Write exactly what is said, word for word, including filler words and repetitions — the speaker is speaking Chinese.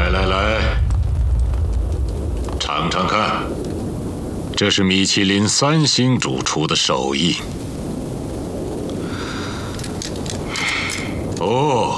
来来来，尝尝看，这是米其林三星主厨的手艺。哦，